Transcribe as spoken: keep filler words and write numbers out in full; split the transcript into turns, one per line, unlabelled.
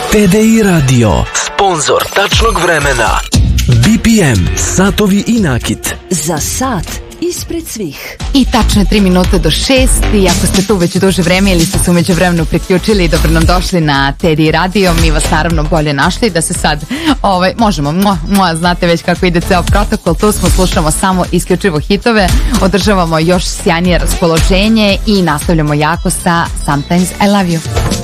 T D I Radio, sponzor tačnog vremena. B P M, satovi i nakit.
Za sat ispred svih.
I tačno tri minute do šest i ako ste tu već duže vreme ili ste se umeđu vremenu priključili i dobro nam došli na T D I Radio, mi vas naravno bolje našli da se sad ovaj, možemo, mo, mo, znate već kako ide ceo protokol, tu smo, slušamo samo isključivo hitove, održavamo još sjajnije raspoloženje i nastavljamo jako sa Sometimes I Love You.